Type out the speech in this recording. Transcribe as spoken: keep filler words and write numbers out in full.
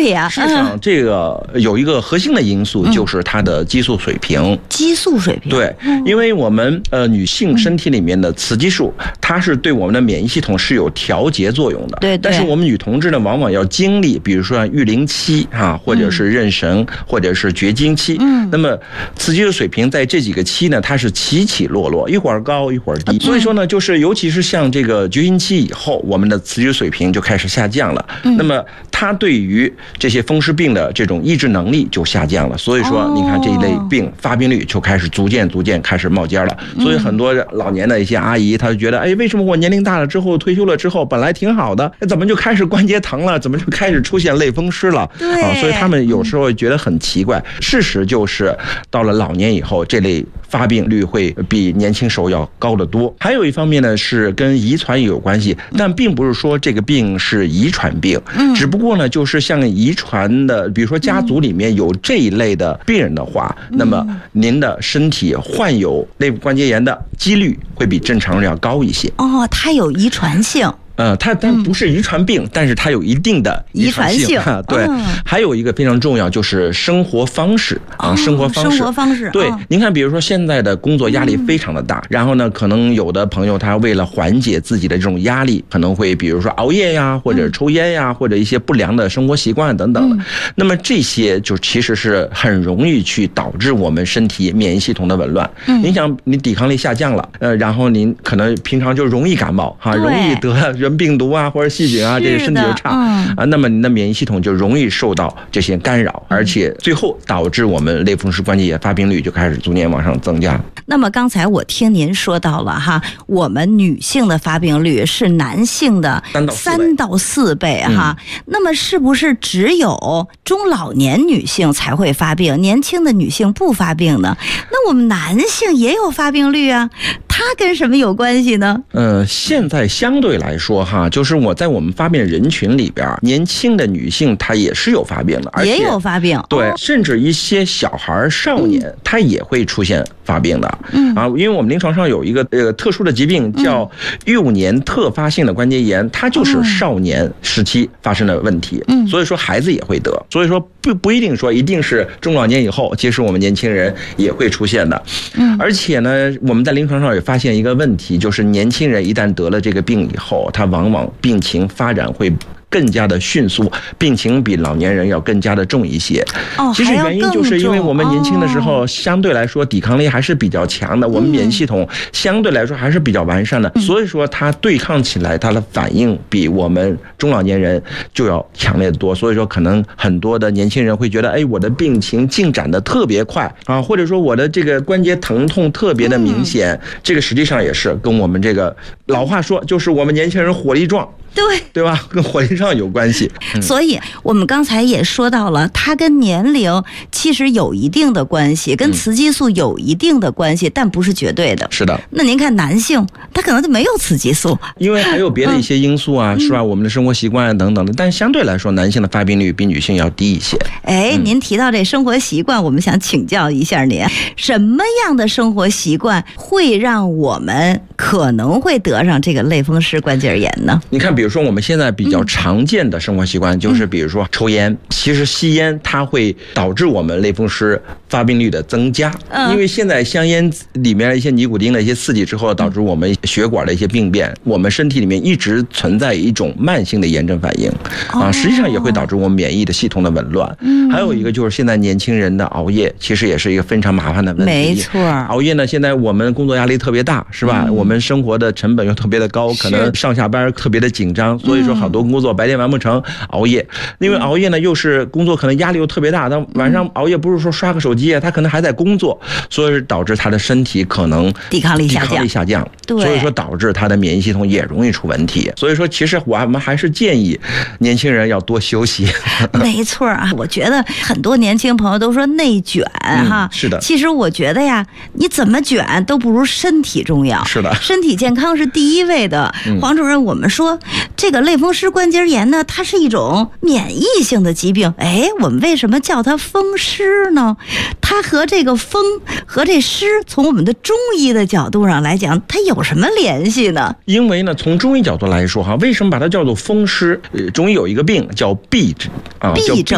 对呀、啊， 事实上这个有一个核心的因素就是它的激素水平。嗯、 激素水平。 对，因为我们呃女性身体里面的雌激素，它是对我们的免疫系统是有调节作用的。 对对。 但是我们女同志呢，往往要经历，比如说育龄期啊，或者是妊娠，嗯、或者是绝经期。嗯。那么雌激素水平在这几个期呢，它是起起落落，一会儿高一会儿低。嗯、所以说呢，就是尤其是像这个绝经期以后，我们的雌激素水平就开始下降了。嗯。那么它对于这些风湿病的这种抑制能力就下降了。所以说，你看这一类病发病率就开始逐渐逐渐开始冒尖了。所以很多老年的一些阿姨，她就觉得，哎，为什么我年龄大了之后，退休了之后，本来挺好的，怎么就开始关节疼了？怎么就开始出现类风湿了？ 对啊，所以他们有时候觉得很奇怪。事实就是到了老年以后，这类发病率会比年轻时候要高得多。还有一方面呢，是跟遗传有关系，但并不是说这个病是遗传病，嗯，只不过呢，就是像遗传的，比如说家族里面有这一类的病人的话，嗯、那么您的身体患有类关节炎的几率会比正常人要高一些。 哦，它有遗传性。 呃，它但不是遗传病，嗯、但是它有一定的遗传性。传性对、嗯，还有一个非常重要就是生活方式啊，哦、生活方式。 生活方式。 对， 哦、 您看，比如说现在的工作压力非常的大，嗯、然后呢，可能有的朋友他为了缓解自己的这种压力，可能会比如说熬夜呀，或者抽烟呀，嗯、或者一些不良的生活习惯等等的。嗯、那么这些就其实是很容易去导致我们身体免疫系统的紊乱。嗯，您想，你抵抗力下降了，呃，然后您可能平常就容易感冒哈，容易得人病毒啊或者细菌啊，这个身体就差、嗯、啊，那么你的免疫系统就容易受到这些干扰，而且最后导致我们类风湿关节炎发病率就开始逐年往上增加。 那么刚才我听您说到了哈，我们女性的发病率是男性的三到四倍哈、嗯，那么是不是只有中老年女性才会发病，年轻的女性不发病呢？那我们男性也有发病率啊，它跟什么有关系呢？ 呃，现在相对来说哈，就是我在我们发病人群里边，年轻的女性她也是有发病的，而且也有发病， 对，哦、甚至一些小孩少年、嗯、他也会出现发病的。嗯啊，因为我们临床上有一个呃特殊的疾病叫幼年特发性的关节炎，它就是少年时期发生的问题。嗯，所以说孩子也会得，所以说不不一定说一定是中老年以后，其实我们年轻人也会出现的。嗯，而且呢，我们在临床上也发现一个问题，就是年轻人一旦得了这个病以后，他往往病情发展会更加的迅速，病情比老年人要更加的重一些。哦，其实原因就是因为我们年轻的时候相对来说抵抗力还是比较强的，哦、我们免疫系统相对来说还是比较完善的，嗯、所以说它对抗起来它的反应比我们中老年人就要强烈的多。所以说可能很多的年轻人会觉得，哎，我的病情进展的特别快啊，或者说我的这个关节疼痛特别的明显，嗯、这个实际上也是跟我们这个老话说，就是我们年轻人火力壮。 对对吧？跟火力上有关系。 嗯、所以我们刚才也说到了，它跟年龄其实有一定的关系，跟雌激素有一定的关系，嗯、但不是绝对的。 是的。那您看男性，他可能就没有雌激素， 因为还有别的一些因素啊，嗯、是吧？我们的生活习惯等等的，但相对来说，男性的发病率比女性要低一些。 哎，嗯、您提到这生活习惯，我们想请教一下您，什么样的生活习惯会让我们可能会得上这个类风湿关节炎呢？ 你看，比如说我们现在比较常见的生活习惯就是，比如说抽烟。其实吸烟它会导致我们类风湿发病率的增加，因为现在香烟里面一些尼古丁的一些刺激之后，导致我们血管的一些病变，我们身体里面一直存在一种慢性的炎症反应啊，实际上也会导致我们免疫的系统的紊乱。还有一个就是现在年轻人的熬夜，其实也是一个非常麻烦的问题。 没错， 熬夜呢，现在我们工作压力特别大，是吧？我们生活的成本又特别的高，可能上下班特别的紧张，所以说好多工作白天完不成，熬夜。因为熬夜呢，又是工作可能压力又特别大，但晚上熬夜不是说刷个手机啊，他可能还在工作，所以导致他的身体可能抵抗力下降， 抵抗力下降， 对， 所以说导致他的免疫系统也容易出问题。所以说，其实我们还是建议年轻人要多休息。 没错啊，我觉得很多年轻朋友都说内卷哈、 嗯，是的。 其实我觉得呀，你怎么卷都不如身体重要。 是的， 身体健康是第一位的。嗯、黄主任，我们说这个类风湿关节炎呢，它是一种免疫性的疾病。哎，我们为什么叫它风湿呢？它和这个风和这湿，从我们的中医的角度上来讲，它有什么联系呢？ 因为呢，从中医角度来说哈，为什么把它叫做风湿？呃，中医有一个病叫痹症啊， 痹症。